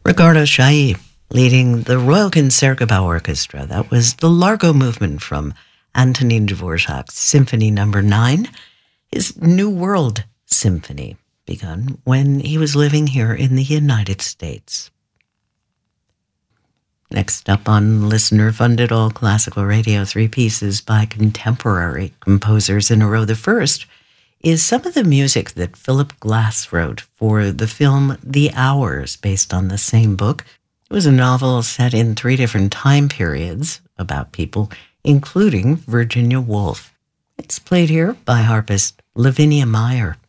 Ricardo Chailly leading the Royal Concertgebouw Orchestra. That was the Largo Movement from Antonin Dvorak's Symphony No. 9, his New World Symphony, begun when he was living here in the United States. Next up on listener-funded All Classical Radio, three pieces by contemporary composers in a row. The first is some of the music that Philip Glass wrote for the film The Hours, based on the same book. It was a novel set in three different time periods about people, including Virginia Woolf. It's played here by harpist Lavinia Meyer.